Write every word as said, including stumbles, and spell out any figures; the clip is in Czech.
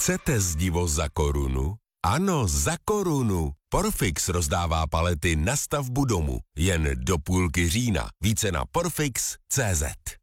Chcete zdivo za korunu? Ano, za korunu. Porfix rozdává palety na stavbu domu. Jen do půlky října. Více na porfix tečka cé zet.